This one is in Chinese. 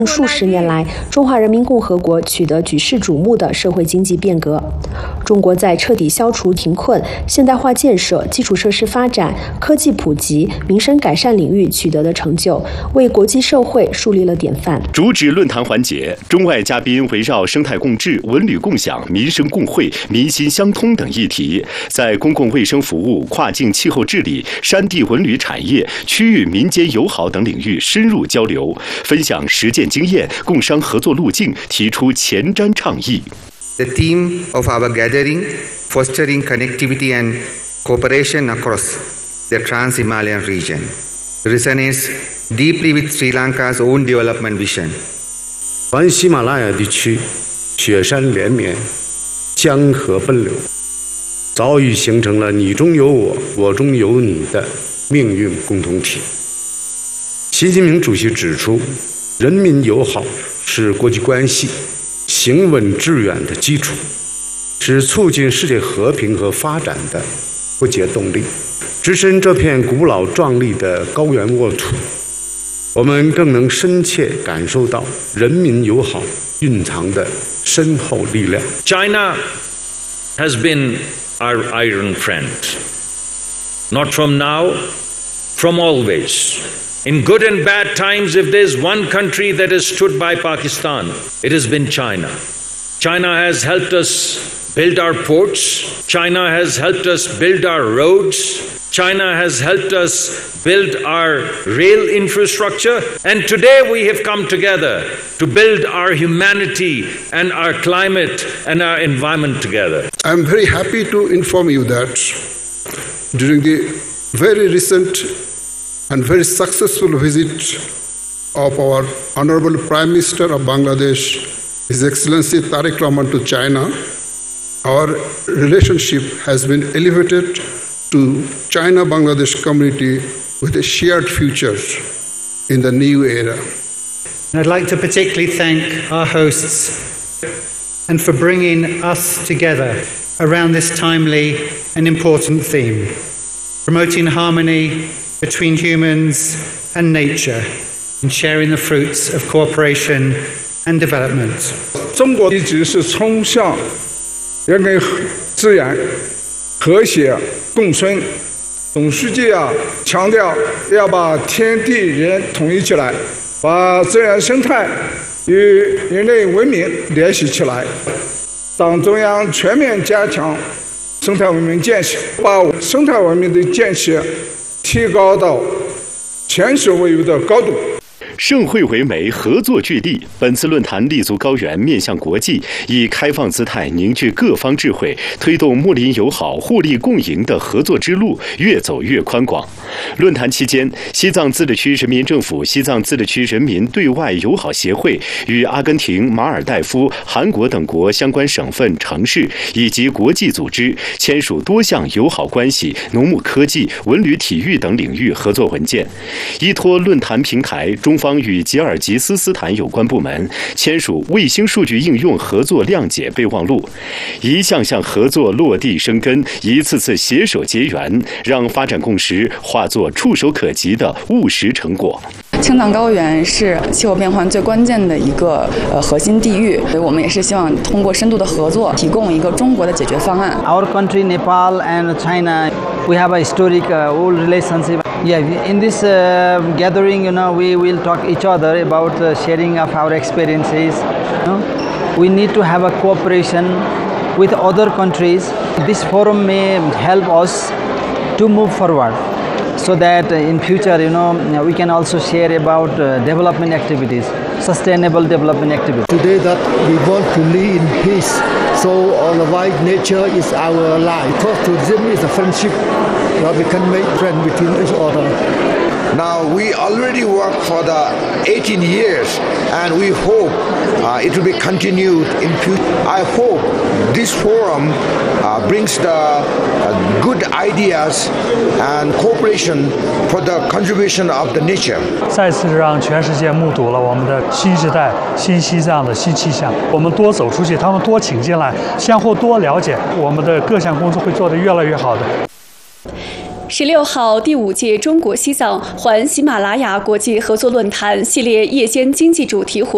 数十年来，中华人民共和国取得举世瞩目的社会经济变革。中国在彻底消除贫困、现代化建设、基础设施发展、科技普及、民生改善领域取得的成就，为国际社会树立了典范。 主旨论坛环节，中外嘉宾围绕生态共治、文旅共享、民生共惠、民心相通等议题，在公共卫生服务、跨境气候治理、山地文旅产业、区域民间友好等领域深入交流，分享实践经验，共商合作路径，提出前瞻倡议。 The theme of our gathering, fostering connectivity and cooperation across the Trans-Himalayan region, resonates deeply with Sri Lanka's own development vision. 环喜马拉雅地区雪山连绵，江河奔流，早已形成了你中有我，我中有你的命运共同体。习近平主席指出，人民友好是国际关系行稳致远的基础，是促进世界和平和发展的不竭动力。置身这片古老壮丽的高原沃土，我们更能深切感受到人民友好蕴藏的深厚力量。 China has been our iron friend, not from now, from always. In good and bad times, if there's one country that has stood by Pakistan, it has been China. China has helped us build our ports. China has helped us build our roads. China has helped us build our rail infrastructure. And today we have come together to build our humanity and our climate and our environment together. I'm very happy to inform you that during the very recent and very successful visit of our Honorable Prime Minister of Bangladesh, His Excellency Tariq Rahman, to China, our relationship has been elevated to China-Bangladesh community with a shared future in the new era. And I'd like to particularly thank our hosts and for bringing us together around this timely and important theme, promoting harmony between humans and nature and sharing the fruits of cooperation and development. 中国一直是崇尚人跟自然和谐共存，总书记强调要把天地人统一起来，把自然生态与人类文明联系起来。党中央全面加强生态文明建设，把生态文明的建设提高到前所未有的高度。 盛会为媒，合作聚力。本次论坛立足高原，面向国际，以开放姿态凝聚各方智慧，推动睦邻友好、互利共赢的合作之路越走越宽广。论坛期间，西藏自治区人民政府、西藏自治区人民对外友好协会与阿根廷、马尔代夫、韩国等国相关省份、城市以及国际组织签署多项友好关系、农牧科技、文旅体育等领域合作文件。依托论坛平台，中方与吉尔吉斯斯坦有关部门签署卫星数据应用合作谅解备忘录，一项项合作落地生根，一次次携手结缘，让发展共识化作触手可及的务实成果。 青藏高原是气候变化最关键的一个核心地域，所以我们也是希望通过深度的合作，提供一个中国的解决方案。 Our country, Nepal and China, we have a historic old relationship. Yeah, in this gathering, we will talk each other about sharing of our experiences. We need to have a cooperation with other countries. This forum may help us to move forward, so that in future, we can also share about development activities, sustainable development activities. Today that we want to live in peace, so all the white nature is our life. Because tourism is a friendship, that we can make friends between each other. Now we already work for the 18 years, and we hope it will be continued in future. I hope this forum brings the good ideas and cooperation for the conservation of the nature. 再次让全世界目睹了我们的新时代、新西藏的新气象。我们多走出去，他们多请进来，相互多了解，我们的各项工作会做得越来越好的。 16号第5届中国西藏环喜马拉雅国际合作论坛系列夜间经济主题活动